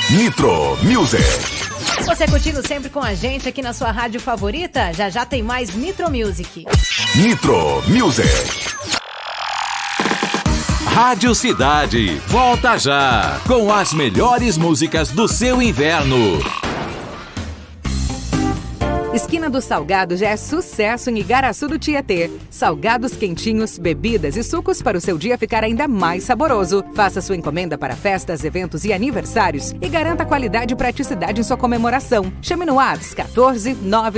Nitro Music. Você curtindo sempre com a gente aqui na sua rádio favorita? Já já tem mais Nitro Music. Nitro Music. Rádio Cidade, volta já, com as melhores músicas do seu inverno. Esquina do Salgado já é sucesso em Igaraçu do Tietê. Salgados quentinhos, bebidas e sucos para o seu dia ficar ainda mais saboroso. Faça sua encomenda para festas, eventos e aniversários e garanta qualidade e praticidade em sua comemoração. Chame no WhatsApp 14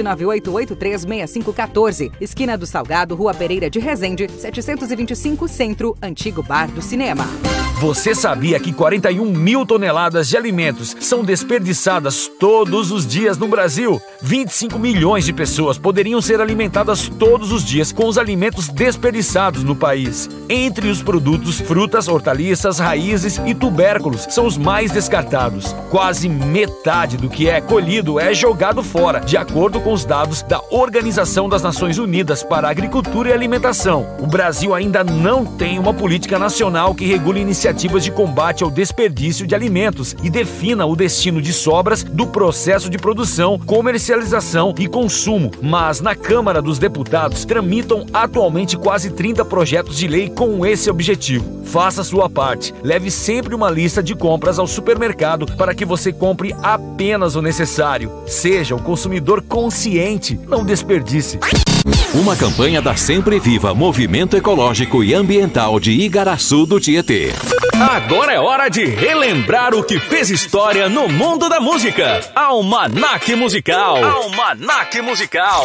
998836514. Esquina do Salgado, Rua Pereira de Resende, 725 Centro, Antigo Bar do Cinema. Você sabia que 41 mil toneladas de alimentos são desperdiçadas todos os dias no Brasil? 25 milhões de pessoas poderiam ser alimentadas todos os dias com os alimentos desperdiçados no país. Entre os produtos, frutas, hortaliças, raízes e tubérculos são os mais descartados. Quase metade do que é colhido é jogado fora, de acordo com os dados da Organização das Nações Unidas para a Agricultura e Alimentação. O Brasil ainda não tem uma política nacional que regule iniciativas de combate ao desperdício de alimentos e defina o destino de sobras do processo de produção, comercialização e consumo. Mas na Câmara dos Deputados tramitam atualmente quase 30 projetos de lei com esse objetivo. Faça sua parte. Leve sempre uma lista de compras ao supermercado para que você compre apenas o necessário. Seja o consumidor consciente, não desperdice. Uma campanha da Sempre Viva, Movimento Ecológico e Ambiental de Igaraçu do Tietê. Agora é hora de relembrar o que fez história no mundo da música. Almanac Musical. Almanac Musical.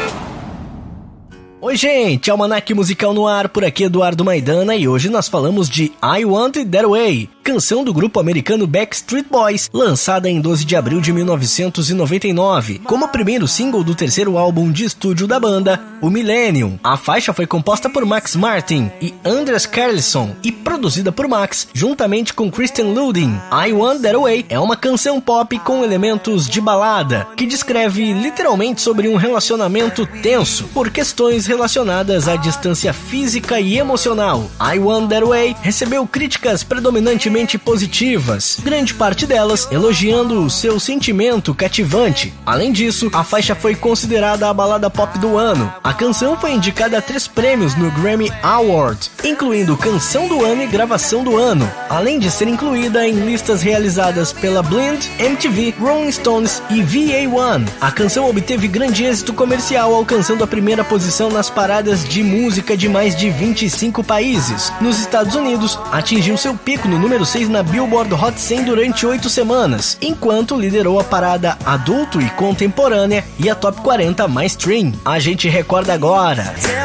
Oi gente, Almanac Musical no ar, por aqui Eduardo Maidana e hoje nós falamos de I Want It That Way, canção do grupo americano Backstreet Boys, lançada em 12 de abril de 1999, como primeiro single do terceiro álbum de estúdio da banda, o Millennium. A faixa foi composta por Max Martin e Andreas Carlsson e produzida por Max, juntamente com Christian Ludin. I Want That Way é uma canção pop com elementos de balada, que descreve literalmente sobre um relacionamento tenso, por questões relacionadas à distância física e emocional. I Want That Way recebeu críticas predominantemente positivas, grande parte delas elogiando o seu sentimento cativante. Além disso, a faixa foi considerada a balada pop do ano. A canção foi indicada a 3 prêmios no Grammy Award, incluindo Canção do Ano e Gravação do Ano, além de ser incluída em listas realizadas pela Blind, MTV, Rolling Stones e VA1. A canção obteve grande êxito comercial, alcançando a primeira posição nas paradas de música de mais de 25 países. Nos Estados Unidos, atingiu seu pico no número 6 na Billboard Hot 100 durante 8 semanas, enquanto liderou a parada adulto e contemporânea e a Top 40 mais stream. A gente recorda agora.